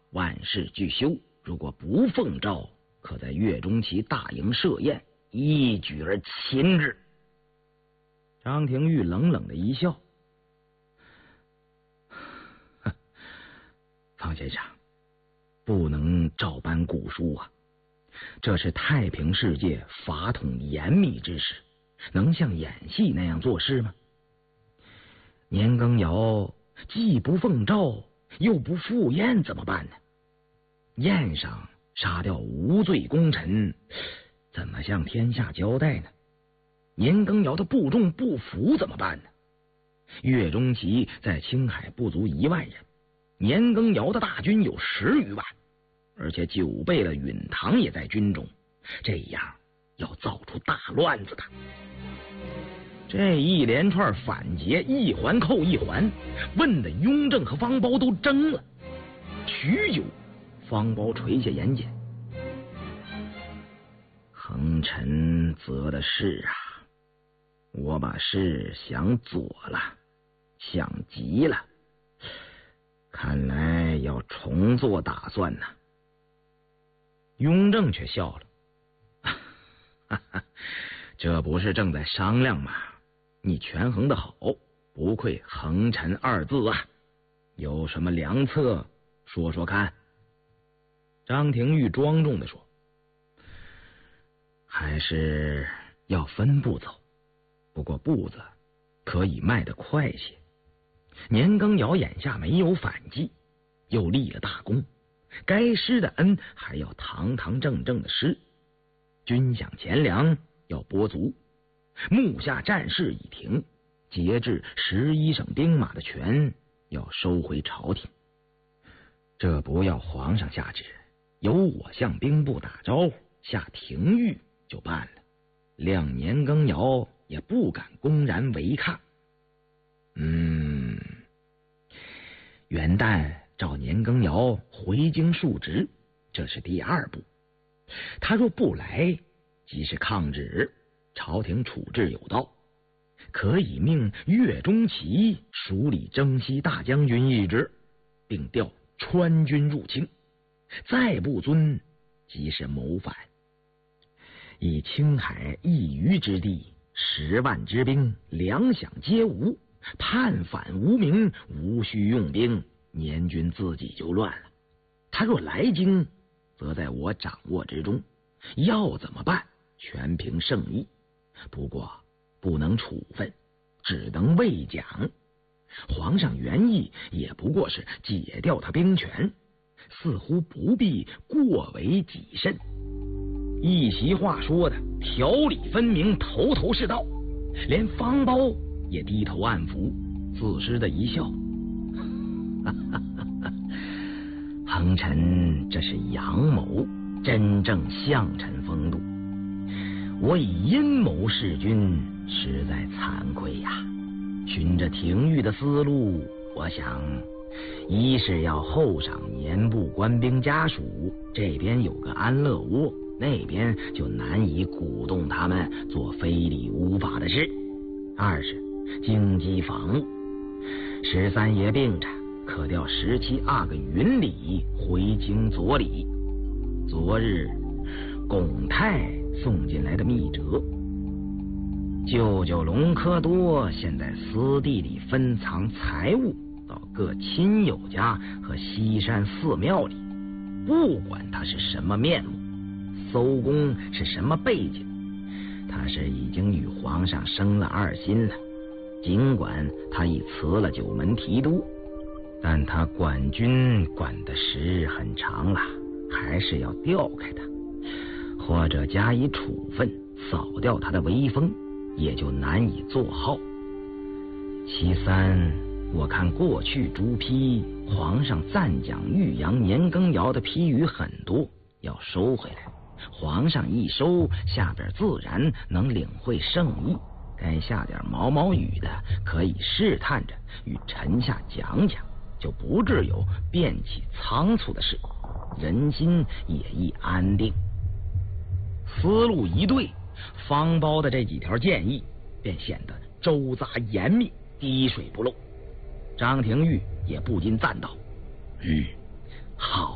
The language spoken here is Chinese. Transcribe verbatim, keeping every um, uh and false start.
万事俱休，如果不奉诏，可在月中期大营设宴，一举而擒之。张廷玉冷冷的一笑，方先生，不能照搬古书啊，这是太平世界法统严密之时，能像演戏那样做事吗？年羹尧既不奉诏，又不赴宴，怎么办呢？宴上杀掉无罪功臣，怎么向天下交代呢？年羹尧的部众不服怎么办呢？岳钟琪在青海不足一万人，年羹尧的大军有十余万，而且久备了允堂也在军中，这样要造出大乱子的。这一连串反诘，一环扣一环，问的雍正和方苞都怔了。许久，方苞垂下眼睑，恒臣择的是啊，我把事想左了，想急了，看来要重做打算呢。雍正却笑了，哈哈，这不是正在商量吗？你权衡的好，不愧恒臣二字啊，有什么良策说说看。张廷玉庄重地说，还是要分步走，不过步子可以迈得快些。年羹尧眼下没有反击，又立了大功，该施的恩还要堂堂正正的施，军饷钱粮要拨足，目下战事已停，节制十一省兵马的权要收回朝廷。这不要皇上下旨，由我向兵部打招呼，下廷谕就办了，谅年羹尧也不敢公然违抗。嗯，元旦召年羹尧回京述职，这是第二步。他若不来，即是抗旨，朝廷处置有道，可以命岳钟琪署理征西大将军一职，并调川军入清。再不遵，即是谋反。以青海一隅之地，十万之兵，粮饷皆无，叛反无名，无需用兵，年军自己就乱了。他若来京，则在我掌握之中，要怎么办，全凭圣意。不过不能处分，只能慰奖。皇上原意也不过是解掉他兵权，似乎不必过为己甚。一席话说的条理分明，头头是道，连方苞也低头暗服，自失的一笑。恒臣这是阳谋，真正相臣风度。我以阴谋弑君，实在惭愧呀。循着廷谕的思路，我想一是要厚赏年部官兵家属，这边有个安乐窝，那边就难以鼓动他们做非礼无法的事。二是经济防务，十三爷病着，可调十七阿哥云里回京佐礼。昨日巩泰送进来的密折，舅舅隆科多现在私地里分藏财物到各亲友家和西山寺庙里，不管他是什么面目，搜公是什么背景，他是已经与皇上生了二心了。尽管他已辞了九门提督，但他管军管的时日很长了，还是要调开他，或者加以处分，扫掉他的威风，也就难以作号。其三，我看过去朱批皇上赞奖玉阳年羹尧的批语很多，要收回来。皇上一收，下边自然能领会圣意，该下点毛毛雨的，可以试探着与臣下讲讲，就不致有变起仓促的事，人心也易安定。思路一对，方苞的这几条建议便显得周匝严密，滴水不漏。张廷玉也不禁赞道：“嗯，好